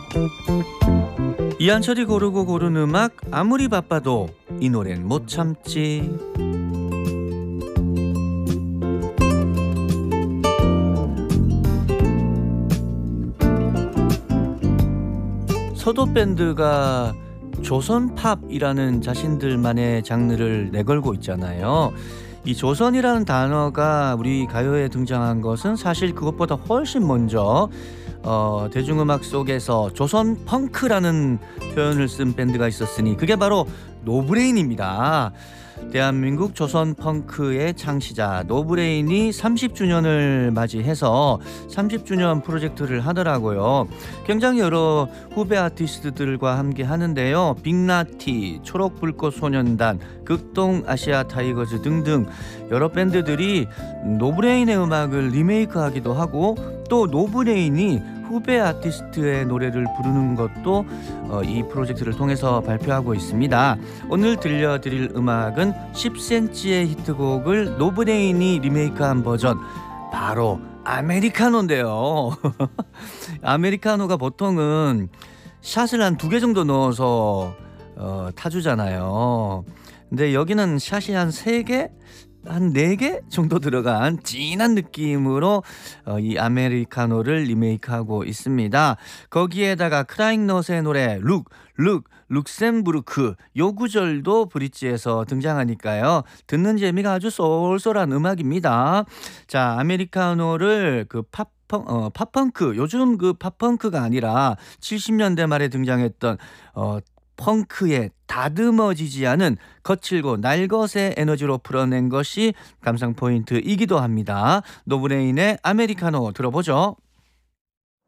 이한철이 고르고 고른 음악, 아무리 바빠도 이 노래는 못 참지. 서도 밴드가 조선팝이라는 자신들만의 장르를 내걸고 있잖아요. 이 조선이라는 단어가 우리 가요에 등장한 것은 사실 그것보다 훨씬 먼저 대중음악 속에서 조선 펑크라는 표현을 쓴 밴드가 있었으니 그게 바로 노브레인입니다. 대한민국 조선 펑크의 창시자 노브레인이 30주년을 맞이해서 30주년 프로젝트를 하더라고요. 굉장히 여러 후배 아티스트들과 함께 하는데요. 빅나티, 초록불꽃소년단, 극동 아시아 타이거즈 등등 여러 밴드들이 노브레인의 음악을 리메이크하기도 하고 또 노브레인이 후배 아티스트의 노래를 부르는 것도 이 프로젝트를 통해서 발표하고 있습니다. 오늘 들려드릴 음악은 10cm의 히트곡을 노브레인이 리메이크한 버전, 바로 아메리카노인데요. 아메리카노가 보통은 샷을 한 2개 정도 넣어서 타주잖아요. 근데 여기는 샷이 한 3개? 한 4개 정도 들어간 진한 느낌으로 이 아메리카노를 리메이크하고 있습니다. 거기에다가 크라잉넛의 노래 룩셈부르크 요 구절도 브릿지에서 등장하니까요. 듣는 재미가 아주 쏠쏠한 음악입니다. 자, 아메리카노를 그 팝펑크, 요즘 그 팝펑크가 아니라 70년대 말에 등장했던 펑크의 다듬어지지 않은 거칠고 날것의 에너지로 풀어낸 것이 감상 포인트이기도 합니다. 노브레인의 아메리카노 들어보죠.